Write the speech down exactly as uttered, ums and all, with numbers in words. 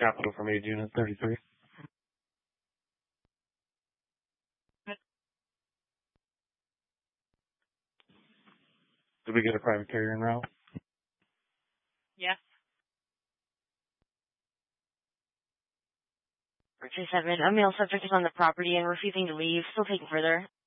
Capital from aid unit thirty-three. Did we get a private carrier en route? Yes. three two seven, a male subject is on the property and refusing to leave. Still taking further.